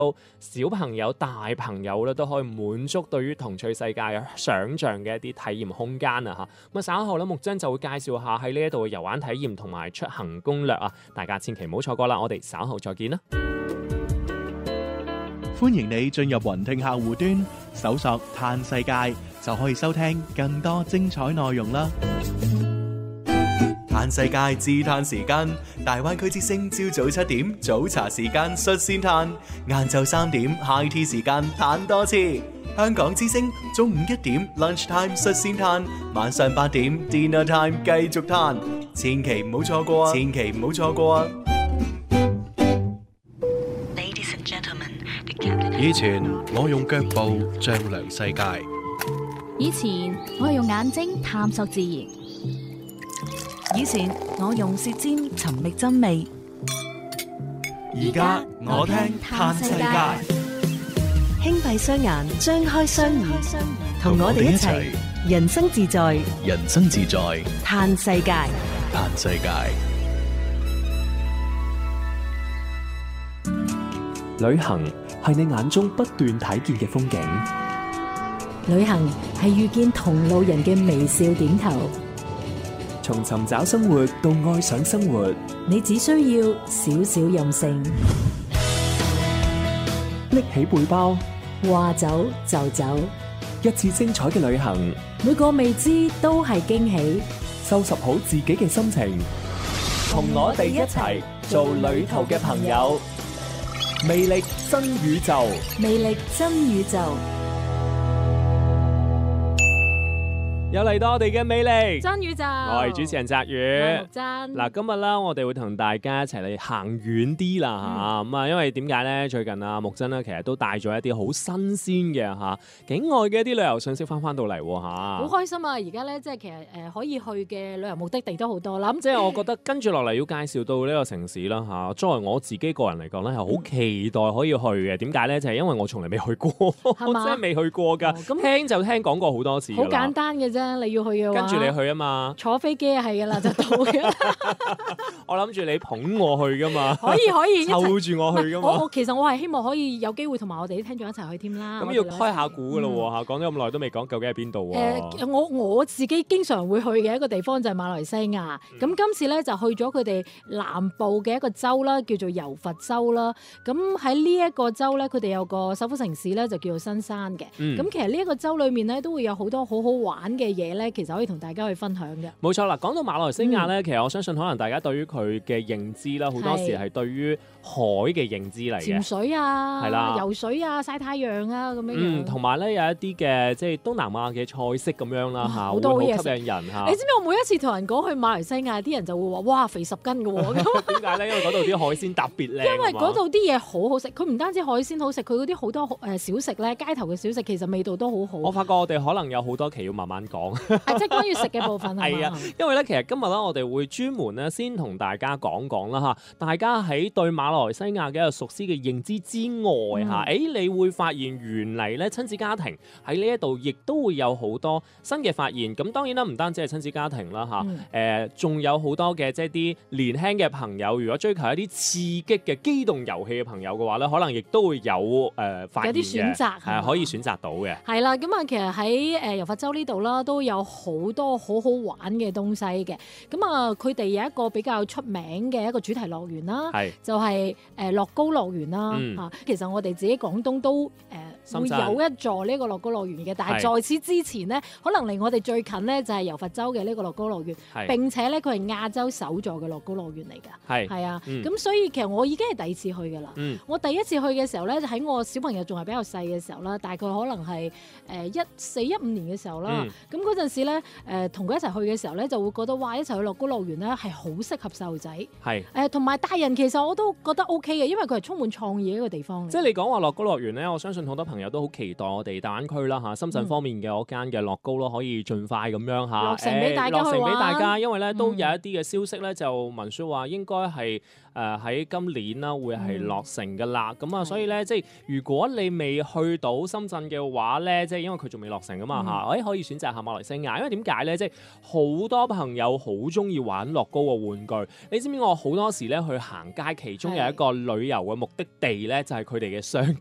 小朋友、大朋友咧都可以滿足對於童趣世界嘅想像嘅一啲體驗空間啊嚇。咁啊稍後咧，木真就會介紹下喺呢一度嘅遊玩體驗同埋出行攻略啊，大家千祈唔好錯過啦！我哋稍後再見啦。 歡迎你進入雲聽客戶端，搜索嘆世界就可以收聽更多精彩內容啦。嘆世界自嘆時間，大灣區之聲朝早7點早茶時間率先嘆，晏晝3點 high tea 時間嘆多次。香港之聲中午1點 lunch time 率先嘆，晚上8點 dinner time 繼續嘆，千祈唔好錯過啊！千祈唔好錯過啊！ 以前我用腳步丈量世界， 以前我係用眼睛探索自然， 以前我用舌尖尋覓真味， 而家我聽嘆世界， 輕閉雙眼，張開雙耳，同我哋一齊人生自在， 人生自在， 嘆世界， 嘆世界。 旅行係你眼中不斷睇見嘅風景， 旅行係遇見同路人嘅微笑點頭。 從尋找生活到愛上生活， 你只需要少少任性， 拎起背包， 話走就走， 一次精彩嘅旅行， 每個未知都係驚喜。 收拾好自己嘅心情，同我哋一齊做旅途嘅朋友。魅力新宇宙， 魅力新宇宙， 又嚟到我哋嘅魅力新宇宙。 我係主持人澤宇。 木真嗱，今日啦，我哋會同大家一齊嚟行遠啲啦嚇。咁啊，因為點解咧？最近啊，木真咧其實都帶咗一啲好新鮮嘅嚇境外嘅一啲旅遊信息翻到嚟喎嚇。 好開心啊！而家咧即係其實可以去嘅旅遊目的地都好多啦。 咁即係我覺得跟住落嚟要介紹到呢個城市啦嚇。作為我自己個人嚟講咧，係好期待可以去嘅。點解咧？就係因為我從嚟未去過，我真係未去過㗎。咁聽就聽講過好多次。 好簡單嘅啫。你要去嘅話， 跟住你去啊嘛， 坐飛機係噶啦就到嘅。 我諗住你捧我去噶嘛， 可以湊住我去噶嘛。 其實我係希望可以有機會同埋我哋啲聽眾一齊去添啦。 咁要開下估噶咯喎嚇，講咗咁耐都未講究竟係邊度喎？ 我自己經常會去嘅一個地方就係馬來西亞。咁今次咧就去咗佢哋南部嘅一個州啦，叫做柔佛州啦。咁喺呢一個州咧，佢哋有個首府城市咧就叫做新山嘅。咁其實呢一個州裏面咧都會有好多好好玩嘅嘢咧，其實可以同大家去分享嘅。 冇錯啦，講到馬來西亞咧，其實我相信可能大家對於佢嘅認知啦，好多時係對於海嘅認知嚟嘅， 潛水啊， 係啦， 游水啊，曬太陽啊咁樣。 同埋咧有一啲嘅即係東南亞嘅菜式咁樣啦嚇， 好多好嘢吸引人嚇。 你知唔知我每一次同人講去馬來西亞，啲人就會話：哇，肥10斤嘅喎。 點解咧？因為嗰度啲海鮮特別靚。 因為嗰度啲嘢好好食，佢唔單止海鮮好食，佢嗰啲好多小食咧，街頭嘅小食其實味道都好好。 我發覺我哋可能有好多期要慢慢講。 即係關於食嘅部分係啊，因為咧其實今日咧我哋會專門咧先同大家講講啦嚇，大家喺對馬來西亞嘅一個熟悉嘅認知之外嚇，你會發現原嚟咧親子家庭喺呢一度亦都會有好多新嘅發現。咁當然啦，唔單止係親子家庭啦嚇，仲有好多嘅即係啲年輕嘅朋友，如果追求一啲刺激嘅機動遊戲嘅朋友嘅話咧，可能亦都會有發現嘅， 有啲選擇係可以選擇到嘅。 係啦，咁啊其實喺柔佛州呢度啦，都有好多好好玩嘅東西嘅。咁啊，佢哋有一個比較出名嘅一個主題樂園啦，就係樂高樂園啦嚇。其實我哋自己廣東都會有一座呢個樂高樂園嘅，但係在此之前呢，可能離我哋最近呢，就係柔佛州嘅呢個樂高樂園，並且咧佢係亞洲首座嘅樂高樂園嚟㗎。係啊，咁所以其實我已經係第二次去㗎啦。我第一次去嘅時候咧，就喺我小朋友仲係比較細嘅時候啦，大概可能係14-15年嘅時候啦。咁嗰陣時咧，同佢一齊去嘅時候咧，就會覺得哇，一齊去樂高樂園咧係好適合細路仔。同埋大人其實我都覺得 OK 嘅，因為佢係充滿創意嘅一個地方。 即係你講話樂高樂園咧，我相信好多朋友都好期待我哋大灣區啦嚇，深圳方面嘅嗰間嘅樂高咯，可以盡快咁樣嚇落成俾大家去玩， 落成俾大家，因為咧都有一啲嘅消息咧就聞説話應該係喺今年啦會係落成㗎啦。咁啊，所以咧即係如果你未去到深圳嘅話咧，即係因為佢仲未落成㗎嘛嚇，可以選擇下馬來西亞，因為點解咧？即係好多朋友好中意玩樂高嘅玩具。你知唔知我好多時咧去行街，其中有一個旅遊嘅目的地咧，就係佢哋嘅商